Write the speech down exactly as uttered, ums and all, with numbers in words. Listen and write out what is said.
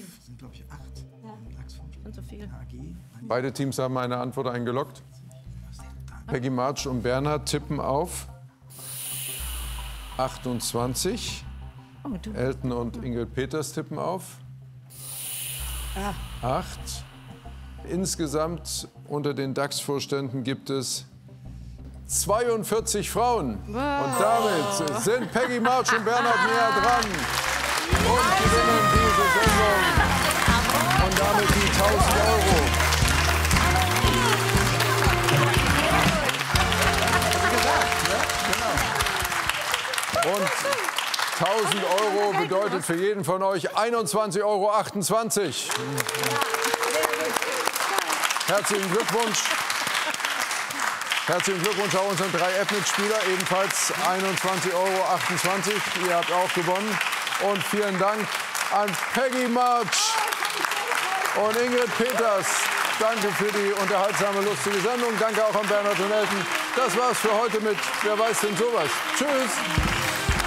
sind, glaube ich, acht. Und so viel. Beide Teams haben eine Antwort eingeloggt. Peggy March und Bernhard tippen auf achtundzwanzig. Oh, du. Elton und Ingrid Peters tippen auf acht. Insgesamt unter den DAX-Vorständen gibt es zweiundvierzig Frauen. Wow. Und damit sind Peggy March und Bernhard näher dran und gewinnen diese Sendung. Und damit die tausend Euro. Und tausend Euro bedeutet für jeden von euch einundzwanzig Euro achtundzwanzig. Herzlichen Glückwunsch. Herzlichen Glückwunsch auch unseren drei App-Mitspieler, ebenfalls einundzwanzig Euro achtundzwanzig. Ihr habt auch gewonnen. Und vielen Dank an Peggy March und Ingrid Peters. Danke für die unterhaltsame, lustige Sendung. Danke auch an Bernhard und Elton. Das war's für heute mit Wer weiß denn sowas. Tschüss.